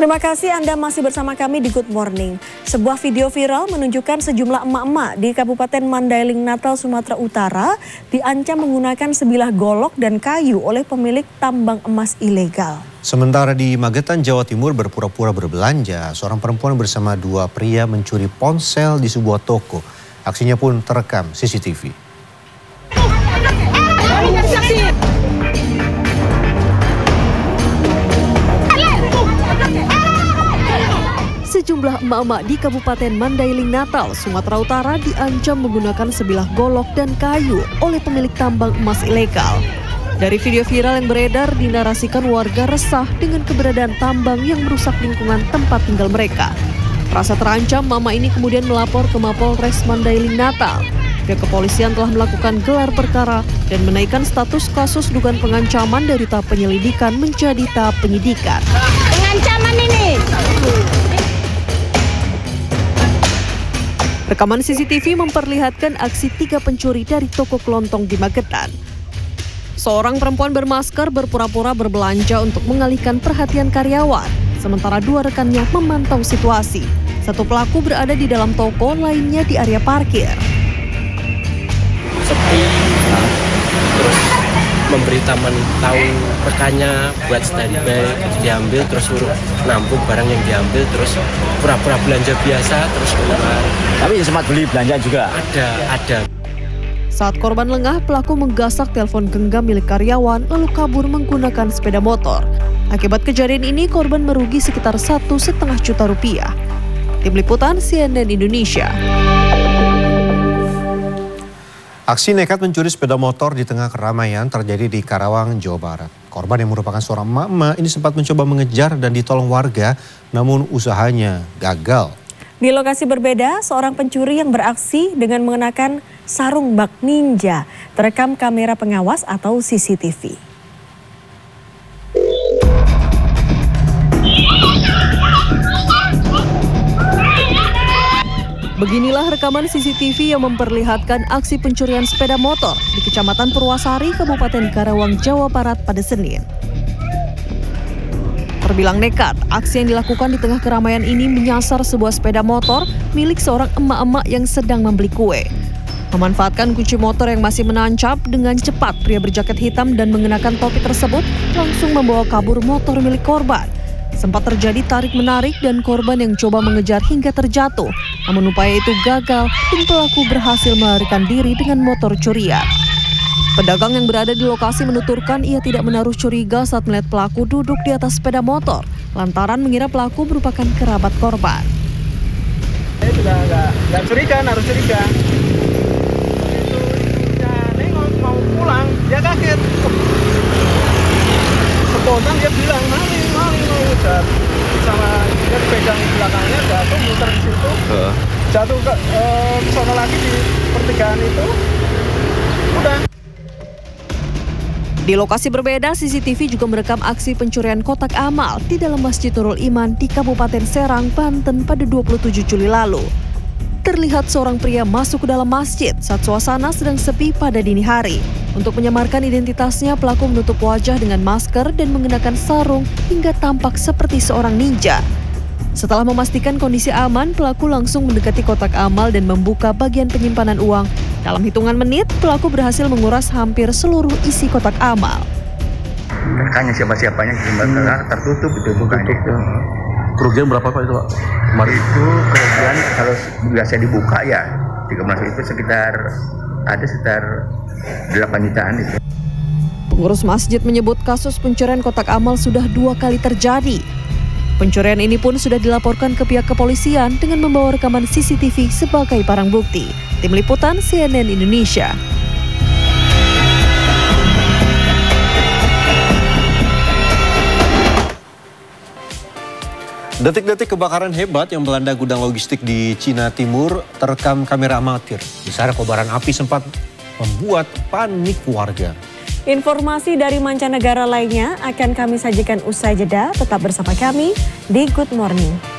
Terima kasih Anda masih bersama kami di Good Morning. Sebuah video viral menunjukkan sejumlah emak-emak di Kabupaten Mandailing Natal, Sumatera Utara diancam menggunakan sebilah golok dan kayu oleh pemilik tambang emas ilegal. Sementara di Magetan, Jawa Timur berpura-pura berbelanja, seorang perempuan bersama dua pria mencuri ponsel di sebuah toko. Aksinya pun terekam CCTV. Sejumlah emak-emak di Kabupaten Mandailing Natal, Sumatera Utara diancam menggunakan sebilah golok dan kayu oleh pemilik tambang emas ilegal. Dari video viral yang beredar, dinarasikan warga resah dengan keberadaan tambang yang merusak lingkungan tempat tinggal mereka. Merasa terancam, mama ini kemudian melapor ke Mapolres Mandailing Natal. Pihak kepolisian telah melakukan gelar perkara dan menaikkan status kasus dugaan pengancaman dari tahap penyelidikan menjadi tahap penyidikan. Pengancaman ini! Rekaman CCTV memperlihatkan aksi 3 pencuri dari toko kelontong di Magetan. Seorang perempuan bermasker berpura-pura berbelanja untuk mengalihkan perhatian karyawan, sementara 2 rekannya memantau situasi. Satu pelaku berada di dalam toko, lainnya di area parkir. Sepi, terus memberitahu tahu rekannya buat standby, diambil terus suruh nampung barang yang diambil, terus pura-pura belanja biasa terus keluar. Tapi sempat beli belanja juga? Ada. Saat korban lengah, pelaku menggasak telepon genggam milik karyawan lalu kabur menggunakan sepeda motor. Akibat kejadian ini, korban merugi sekitar 1,5 juta rupiah. Tim Liputan CNN Indonesia. Aksi nekat mencuri sepeda motor di tengah keramaian terjadi di Karawang, Jawa Barat. Korban yang merupakan seorang emak-emak ini sempat mencoba mengejar dan ditolong warga, namun usahanya gagal. Di lokasi berbeda, seorang pencuri yang beraksi dengan mengenakan sarung bak ninja terekam kamera pengawas atau CCTV. Beginilah rekaman CCTV yang memperlihatkan aksi pencurian sepeda motor di Kecamatan Purwasari, Kabupaten Karawang, Jawa Barat pada Senin. Terbilang nekat, aksi yang dilakukan di tengah keramaian ini menyasar sebuah sepeda motor milik seorang emak-emak yang sedang membeli kue. Memanfaatkan kunci motor yang masih menancap, dengan cepat pria berjaket hitam dan mengenakan topi tersebut langsung membawa kabur motor milik korban. Sempat terjadi tarik-menarik dan korban yang coba mengejar hingga terjatuh. Namun upaya itu gagal dan pelaku berhasil melarikan diri dengan motor curian. Pedagang yang berada di lokasi menuturkan ia tidak menaruh curiga saat melihat pelaku duduk di atas sepeda motor, lantaran mengira pelaku merupakan kerabat korban. Saya juga nggak curiga, naruh curiga. Itu nengok mau pulang, dia kaget. Spontan dia bilang maling udah sama dia pegang belakangnya, jatuh muter di situ, jatuh ke sana lagi di pertigaan itu, udah. Di lokasi berbeda, CCTV juga merekam aksi pencurian kotak amal di dalam Masjid Nurul Iman di Kabupaten Serang, Banten pada 27 Juli lalu. Terlihat seorang pria masuk ke dalam masjid saat suasana sedang sepi pada dini hari. Untuk menyamarkan identitasnya, pelaku menutup wajah dengan masker dan mengenakan sarung hingga tampak seperti seorang ninja. Setelah memastikan kondisi aman, pelaku langsung mendekati kotak amal dan membuka bagian penyimpanan uang. Dalam hitungan menit, pelaku berhasil menguras hampir seluruh isi kotak amal. Tanya siapa-siapanya, tertutup itu bukanya. Kerugian berapa Pak itu Pak? Kemarin itu kerugian kalau biasa dibuka ya 13 itu sekitar 8 jutaan itu. Pengurus masjid menyebut kasus pencurian kotak amal sudah 2 kali terjadi. Pencurian ini pun sudah dilaporkan ke pihak kepolisian dengan membawa rekaman CCTV sebagai barang bukti. Tim Liputan CNN Indonesia. Detik-detik kebakaran hebat yang melanda gudang logistik di Cina Timur terekam kamera amatir. Di sana kobaran api sempat membuat panik warga. Informasi dari mancanegara lainnya akan kami sajikan usai jeda. Tetap bersama kami di Good Morning.